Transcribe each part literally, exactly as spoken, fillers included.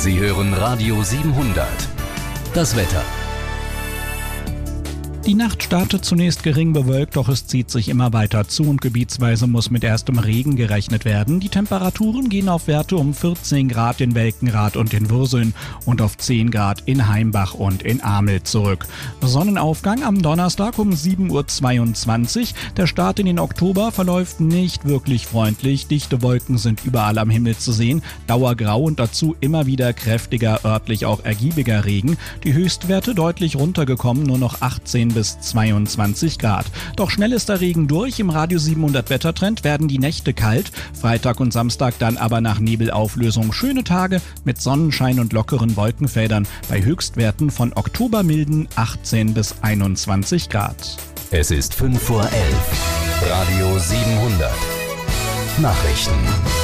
Sie hören Radio siebenhundert. Das Wetter. Die Nacht startet zunächst gering bewölkt, doch es zieht sich immer weiter zu und gebietsweise muss mit erstem Regen gerechnet werden. Die Temperaturen gehen auf Werte um vierzehn Grad in Welkenrath und in Würseln und auf zehn Grad in Heimbach und in Amel zurück. Sonnenaufgang am Donnerstag um sieben Uhr zweiundzwanzig. Der Start in den Oktober verläuft nicht wirklich freundlich. Dichte Wolken sind überall am Himmel zu sehen, dauergrau und dazu immer wieder kräftiger, örtlich auch ergiebiger Regen. Die Höchstwerte deutlich runtergekommen, nur noch achtzehn bis zweiundzwanzig Grad. Doch schnell ist der Regen durch. Im Radio siebenhundert Wettertrend werden die Nächte kalt. Freitag und Samstag dann aber nach Nebelauflösung schöne Tage mit Sonnenschein und lockeren Wolkenfeldern bei Höchstwerten von oktobermilden achtzehn bis einundzwanzig Grad. Es ist fünf vor elf. Radio siebenhundert. Nachrichten.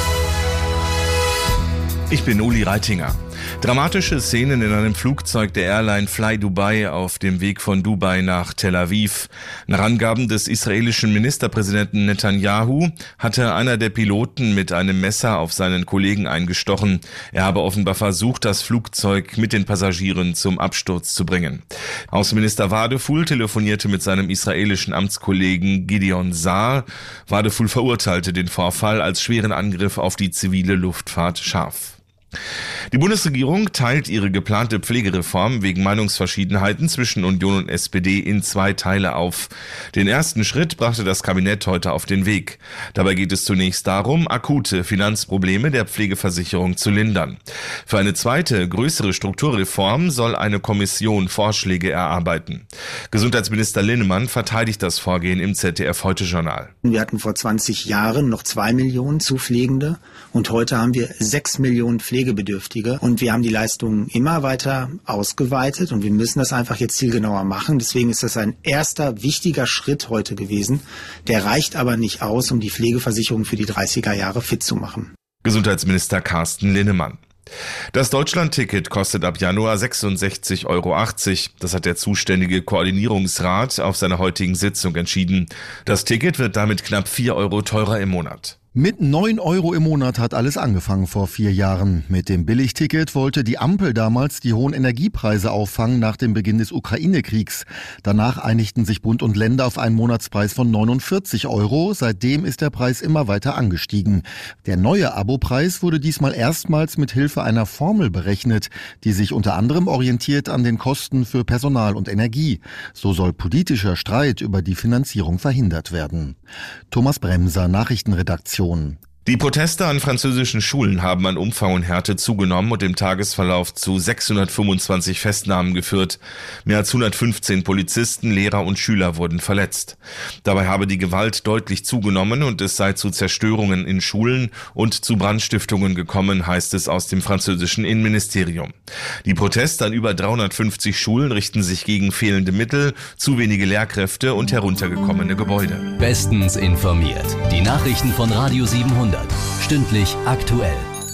Ich bin Uli Reitinger. Dramatische Szenen in einem Flugzeug der Airline Fly Dubai auf dem Weg von Dubai nach Tel Aviv. Nach Angaben des israelischen Ministerpräsidenten Netanyahu hatte einer der Piloten mit einem Messer auf seinen Kollegen eingestochen. Er habe offenbar versucht, das Flugzeug mit den Passagieren zum Absturz zu bringen. Außenminister Wadephul telefonierte mit seinem israelischen Amtskollegen Gideon Saar. Wadephul verurteilte den Vorfall als schweren Angriff auf die zivile Luftfahrt scharf. Die Bundesregierung teilt ihre geplante Pflegereform wegen Meinungsverschiedenheiten zwischen Union und S P D in zwei Teile auf. Den ersten Schritt brachte das Kabinett heute auf den Weg. Dabei geht es zunächst darum, akute Finanzprobleme der Pflegeversicherung zu lindern. Für eine zweite, größere Strukturreform soll eine Kommission Vorschläge erarbeiten. Gesundheitsminister Linnemann verteidigt das Vorgehen im Z D F-Heute-Journal. Wir hatten vor zwanzig Jahren noch zwei Millionen Zupflegende und heute haben wir sechs Millionen Pflegebedürftige. Und wir haben die Leistungen immer weiter ausgeweitet und wir müssen das einfach jetzt zielgenauer machen. Deswegen ist das ein erster wichtiger Schritt heute gewesen. Der reicht aber nicht aus, um die Pflegeversicherung für die dreißiger Jahre fit zu machen. Gesundheitsminister Carsten Linnemann. Das Deutschland-Ticket kostet ab Januar sechsundsechzig Euro achtzig. Das hat der zuständige Koordinierungsrat auf seiner heutigen Sitzung entschieden. Das Ticket wird damit knapp vier Euro teurer im Monat. Mit neun Euro im Monat hat alles angefangen vor vier Jahren. Mit dem Billigticket wollte die Ampel damals die hohen Energiepreise auffangen nach dem Beginn des Ukraine-Kriegs. Danach einigten sich Bund und Länder auf einen Monatspreis von neunundvierzig Euro. Seitdem ist der Preis immer weiter angestiegen. Der neue Abopreis wurde diesmal erstmals mit Hilfe einer Formel berechnet, die sich unter anderem orientiert an den Kosten für Personal und Energie. So soll politischer Streit über die Finanzierung verhindert werden. Thomas Bremser, Nachrichtenredaktion. Die Proteste an französischen Schulen haben an Umfang und Härte zugenommen und im Tagesverlauf zu sechshundertfünfundzwanzig Festnahmen geführt. Mehr als hundertfünfzehn Polizisten, Lehrer und Schüler wurden verletzt. Dabei habe die Gewalt deutlich zugenommen und es sei zu Zerstörungen in Schulen und zu Brandstiftungen gekommen, heißt es aus dem französischen Innenministerium. Die Proteste an über dreihundertfünfzig Schulen richten sich gegen fehlende Mittel, zu wenige Lehrkräfte und heruntergekommene Gebäude. Bestens informiert. Die Nachrichten von Radio siebenhundert. Stündlich aktuell.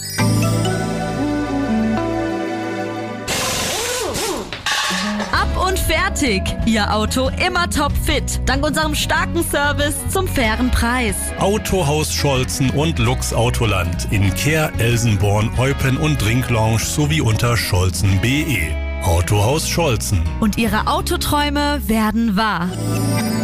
Ab und fertig! Ihr Auto immer topfit. Dank unserem starken Service zum fairen Preis. Autohaus Scholzen und Lux Autoland in Kehr, Elsenborn, Eupen und Drinklounge sowie unter scholzen punkt de. Autohaus Scholzen. Und Ihre Autoträume werden wahr.